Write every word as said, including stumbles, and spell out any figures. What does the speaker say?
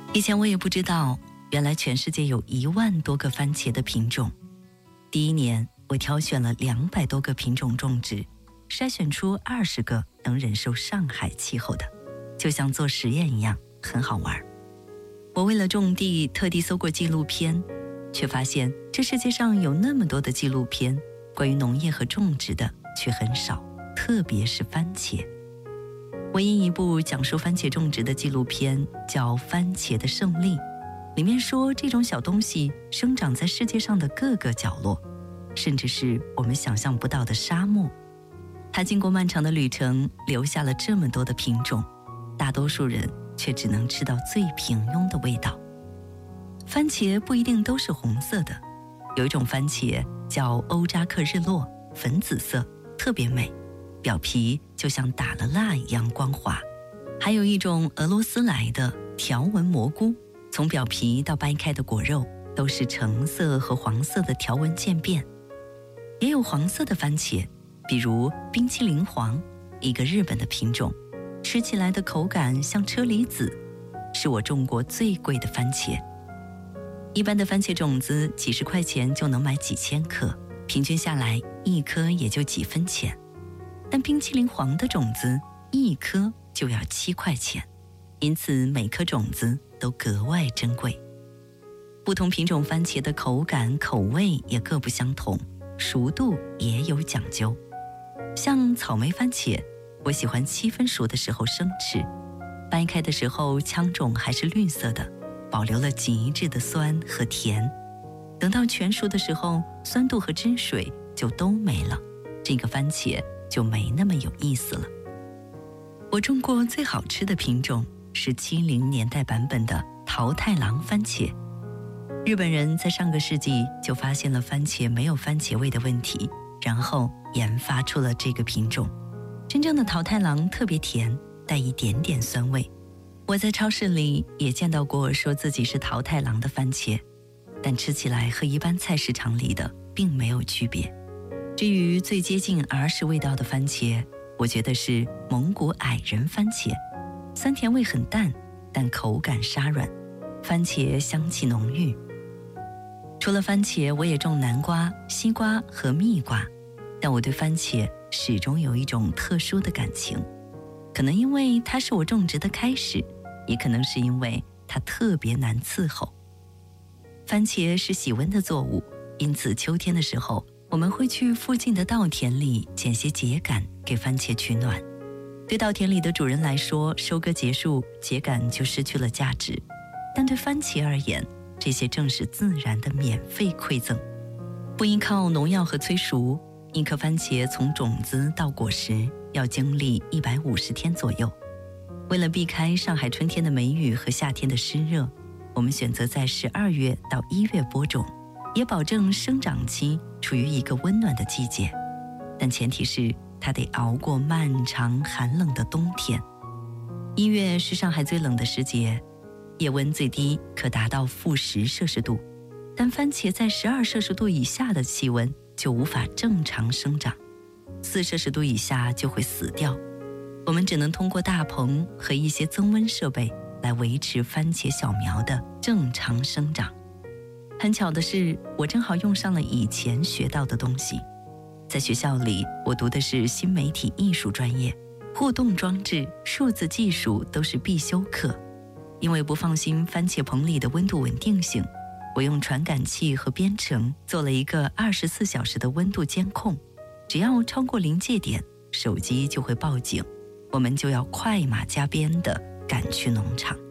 以前我也不知道，原来全世界有一万多个番茄的品种。第一年，我挑选了两百多个品种种植，筛选出二十个能忍受上海气候的，就像做实验一样，很好玩。我为了种地特地搜过纪录片，却发现这世界上有那么多的纪录片，关于农业和种植的却很少，特别是番茄。唯一一部讲述番茄种植的纪录片叫《番茄的胜利》，里面说这种小东西生长在世界上的各个角落，甚至是我们想象不到的沙漠。它经过漫长的旅程，留下了这么多的品种，大多数人却只能吃到最平庸的味道。番茄不一定都是红色的，有一种番茄叫欧扎克日落，粉紫色，特别美，表皮就像打了蜡一样光滑。还有一种俄罗斯来的条纹蘑菇，从表皮到掰开的果肉都是橙色和黄色的条纹渐变。也有黄色的番茄，比如冰淇淋黄，一个日本的品种，吃起来的口感像车厘子，是我种过最贵的番茄。一般的番茄种子几十块钱就能买几千颗，平均下来一颗也就几分钱。但冰淇淋黄的种子一颗就要七块钱，因此每颗种子都格外珍贵。不同品种番茄的口感口味也各不相同，熟度也有讲究。像草莓番茄，我喜欢七分熟的时候生吃，掰开的时候腔种还是绿色的，保留了极致的酸和甜。等到全熟的时候，酸度和汁水就都没了，这个番茄就没那么有意思了。我种过最好吃的品种是七零年代版本的桃太郎番茄。日本人在上个世纪就发现了番茄没有番茄味的问题，然后研发出了这个品种。真正的桃太郎特别甜，带一点点酸味。我在超市里也见到过说自己是桃太郎的番茄，但吃起来和一般菜市场里的并没有区别。至于最接近儿时味道的番茄，我觉得是蒙古矮人番茄，酸甜味很淡，但口感沙软，番茄香气浓郁。除了番茄，我也种南瓜、西瓜和蜜瓜，但我对番茄始终有一种特殊的感情，可能因为它是我种植的开始，也可能是因为它特别难伺候。番茄是喜温的作物，因此秋天的时候，我们会去附近的稻田里捡些秸秆给番茄取暖。对稻田里的主人来说，收割结束，秸秆就失去了价值，但对番茄而言，这些正是自然的免费馈赠。不依靠农药和催熟，一颗番茄从种子到果实要经历一百五十天左右。为了避开上海春天的梅雨和夏天的湿热，我们选择在十二月到一月播种，也保证生长期处于一个温暖的季节，但前提是它得熬过漫长寒冷的冬天。一月是上海最冷的时节，夜温最低可达到负十摄氏度，但番茄在十二摄氏度以下的气温就无法正常生长，四摄氏度以下就会死掉。我们只能通过大棚和一些增温设备来维持番茄小苗的正常生长。很巧的是，我正好用上了以前学到的东西。在学校里，我读的是新媒体艺术专业，互动装置、数字技术都是必修课。因为不放心番茄棚里的温度稳定性，我用传感器和编程做了一个二十四小时的温度监控，只要超过临界点，手机就会报警，我们就要快马加鞭地赶去农场。